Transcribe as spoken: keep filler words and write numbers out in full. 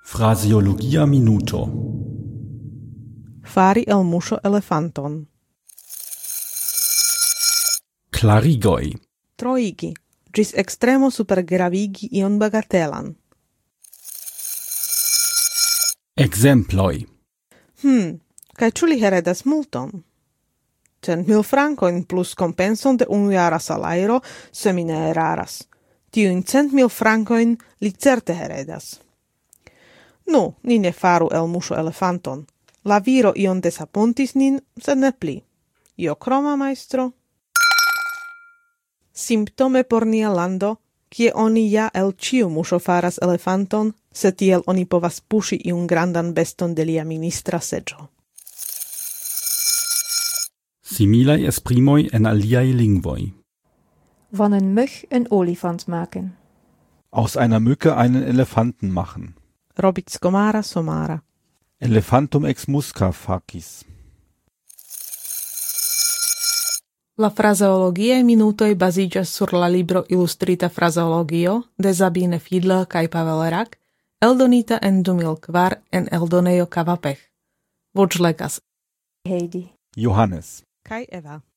Fraseologia minuto. Fari el muŝo elefanton. Klarigoj. Troigi, ĝis ekstremo supergravigi ion bagatelan. Ekzemploj. Hm, kaj ĉu li heredas multon? Cent mil frankojn plus kompenson de unujara salajro, se mi ne eraras. Tiujn cent mil frankojn li certe heredas. Nu, ni ne faru el muŝo elefanton. La viro ion desapuntis nin, sed ne pli. Io kroma, majstro? Simptome por nia lando, kie oni ja el ĉiu muŝo faras elefanton, se tiel oni povas puŝi iun grandan beston de lia ministra seĝo. Similaj esprimoj en aliaj lingvoj. Van een mug een olifant maken. Aus einer Mücke einen Elefanten machen. Robit skomara somara. Elefantum ex musca facis. La fraseologiae minutoj baziĝas sur la libro Ilustrita fraseologio de Sabine Fiedler kaj Pavel Rak, eldonita en du mil kvar en eldonejo Kavapech. Voĉlegas Heidi. Johannes. kaj Eva.